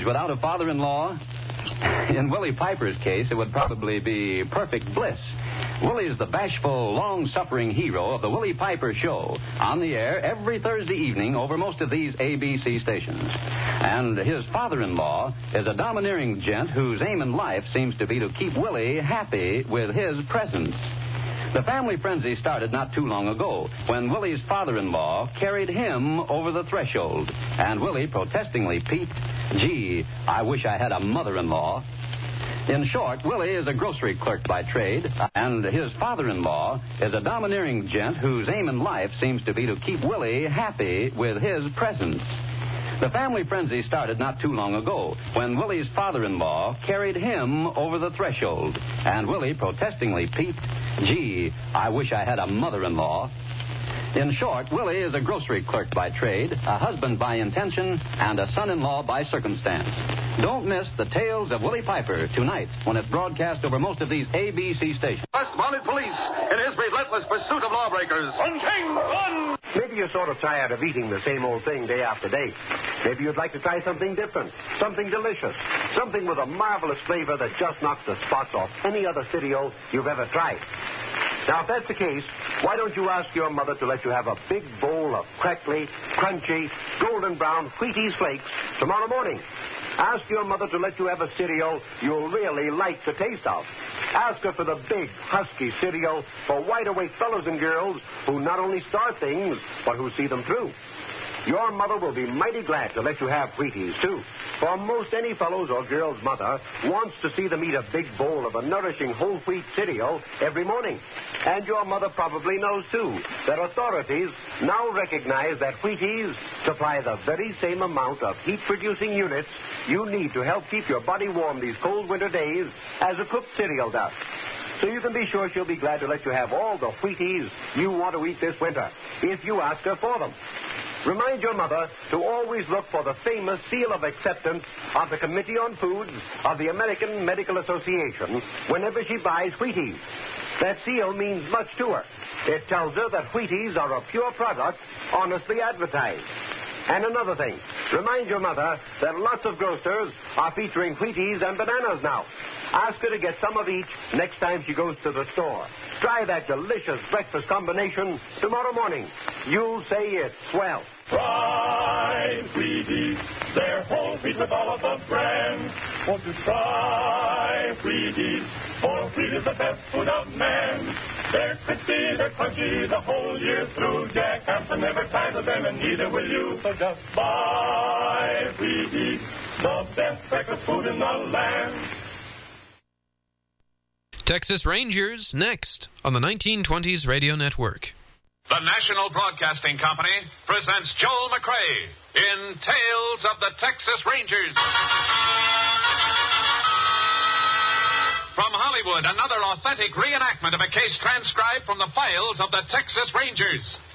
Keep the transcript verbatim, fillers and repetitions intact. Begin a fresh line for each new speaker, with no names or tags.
range without a father-in-law? In Willie Piper's case, it would probably be perfect bliss. Willie is the bashful, long-suffering hero of the Willie Piper Show, on the air every Thursday evening over most of these A B C stations. And his father-in-law is a domineering gent whose aim in life seems to be to keep Willie happy with his presence. The family frenzy started not too long ago when Willie's father-in-law carried him over the threshold, and Willie protestingly peeped, "Gee, I wish I had a mother-in-law." In short, Willie is a grocery clerk by trade, and his father-in-law is a domineering gent whose aim in life seems to be to keep Willie happy with his presence. The family frenzy started not too long ago when Willie's father-in-law carried him over the threshold, and Willie protestingly peeped, "Gee, I wish I had a mother-in-law." In short, Willie is a grocery clerk by trade, a husband by intention, and a son-in-law by circumstance. Don't miss the Tales of Willie Piper tonight when it's broadcast over most of these A B C stations.
First wanted police in his relentless pursuit of lawbreakers. Run, King, run!
Maybe you're sort of tired of eating the same old thing day after day. Maybe you'd like to try something different, something delicious, something with a marvelous flavor that just knocks the spots off any other cereal you've ever tried. Now, if that's the case, why don't you ask your mother to let you have a big bowl of crackly, crunchy, golden brown Wheaties flakes tomorrow morning? Ask your mother to let you have a cereal you'll really like the taste of. Ask her for the big, husky cereal for wide-awake fellows and girls who not only start things, but who see them through. Your mother will be mighty glad to let you have Wheaties, too. For most any fellow's or girl's mother wants to see them eat a big bowl of a nourishing whole wheat cereal every morning. And your mother probably knows, too, that authorities now recognize that Wheaties supply the very same amount of heat-producing units you need to help keep your body warm these cold winter days as a cooked cereal does. So you can be sure she'll be glad to let you have all the Wheaties you want to eat this winter, if you ask her for them. Remind your mother to always look for the famous seal of acceptance of the Committee on Foods of the American Medical Association whenever she buys Wheaties. That seal means much to her. It tells her that Wheaties are a pure product, honestly advertised. And another thing, remind your mother that lots of grocers are featuring Wheaties and bananas now. Ask her to get some of each next time she goes to the store. Try that delicious breakfast combination tomorrow morning. You'll say it's swell.
Try Wheaties, they're whole wheat with all of the brands. Won't you try Wheaties? For wheat is the best food of man. They're crispy, they're crunchy the whole year through. Jack Hampton never tires of them, and neither will you. So just buy Wheaties, the best breakfast food in the land.
Texas Rangers, next on the nineteen twenties Radio Network.
The National Broadcasting Company presents Joel McRae in Tales of the Texas Rangers. From Hollywood, another authentic reenactment of a case transcribed from the files of the Texas Rangers.